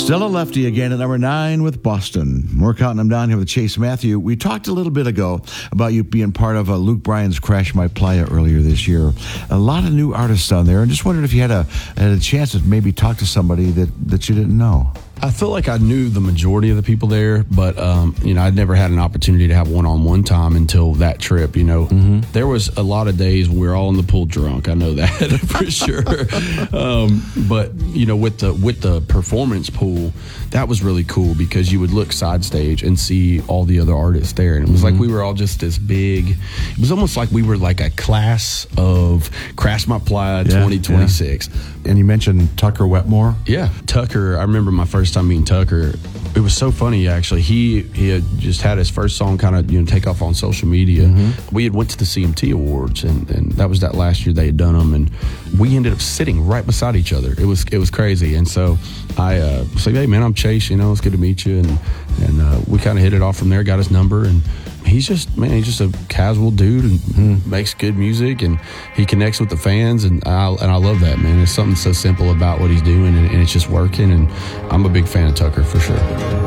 Still a lefty again at number 9 with Boston. We're counting them down here with Chase Matthew. We talked a little bit ago about you being part of Luke Bryan's Crash My Playa earlier this year. A lot of new artists down there, and just wondered if you had a chance to maybe talk to somebody that you didn't know. I feel like I knew the majority of the people there, but I'd never had an opportunity to have one-on-one time until that trip. There was a lot of days when we were all in the pool drunk. I know that for sure. But with the performance pool, that was really cool because you would look side stage and see all the other artists there, and it was like we were all just this big. It was almost like we were like a class of Crash My Playa 2026. And you mentioned Tucker Wetmore. Yeah, Tucker. I remember my first time meeting Tucker. It was so funny, actually. He had just had his first song kind of take off on social media. We had went to the CMT Awards, and that was that last year they had done them, and we ended up sitting right beside each other. It was crazy, and so I said, "Hey man, I'm Chase. It's good to meet you," and we kind of hit it off from there. Got his number, and he's just a casual dude and makes good music, and he connects with the fans, and I love that, man. There's something so simple about what he's doing, and it's just working, and I'm a big fan of Tucker for sure.